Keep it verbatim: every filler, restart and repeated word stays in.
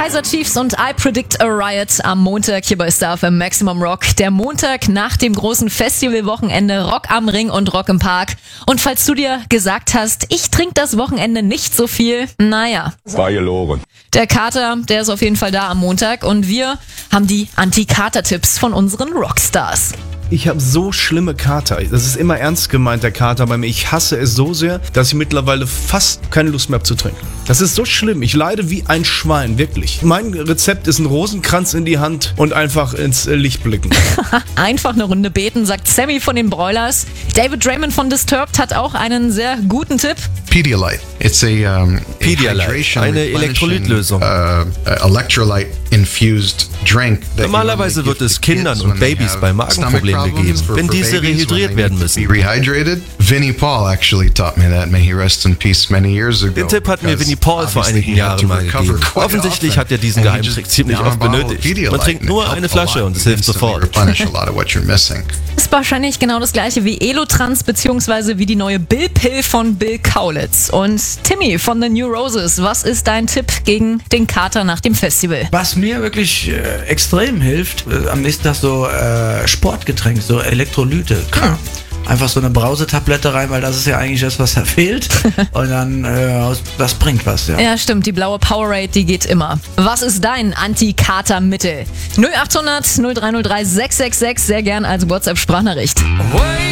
Kaiser Chiefs und I Predict a Riot am Montag hier bei Star F M Maximum Rock. Der Montag nach dem großen Festivalwochenende Rock am Ring und Rock im Park. Und falls du dir gesagt hast, ich trinke das Wochenende nicht so viel, naja. War gelogen. Der Kater, der ist auf jeden Fall da am Montag und wir haben die Anti-Kater-Tipps von unseren Rockstars. Ich habe so schlimme Kater. Das ist immer ernst gemeint, der Kater bei mir. Ich hasse es so sehr, dass ich mittlerweile fast keine Lust mehr habe zu trinken. Das ist so schlimm. Ich leide wie ein Schwein, wirklich. Mein Rezept ist ein Rosenkranz in die Hand und einfach ins Licht blicken. Einfach eine Runde beten, sagt Sammy von den Broilers. David Draymond von Disturbed hat auch einen sehr guten Tipp. Pedialyte. It's a, um, Pedialyte, eine Elektrolytlösung. Uh, electrolyte infused drink. Normalerweise wird es Kindern und Babys bei Magenproblemen gegeben, wenn diese rehydriert werden müssen. Vinnie Paul actually taught me that. May he rest in peace many years ago. Den Tipp hat mir Vinnie Paul vor einigen Jahren mal gegeben. Offensichtlich hat er diesen Geheimtrick ziemlich oft benötigt. Man trinkt nur eine Flasche und es hilft sofort. Ist wahrscheinlich genau das gleiche wie Elotrans bzw. wie die neue Bill Pill von Bill Kaulitz. Und Timmy von The New Roses, was ist dein Tipp gegen den Kater nach dem Festival? Was mir wirklich äh, extrem hilft, äh, am nächsten Tag so äh, Sportgetränk, so Elektrolyte. Hm. Einfach so eine Brausetablette rein, weil das ist ja eigentlich das, was da fehlt. Und dann, äh, das bringt was, ja. Ja, stimmt, die blaue Powerade, die geht immer. Was ist dein Anti-Kater-Mittel? null acht hundert null drei null drei sechs sechs sechs, sehr gern als WhatsApp-Sprachnachricht.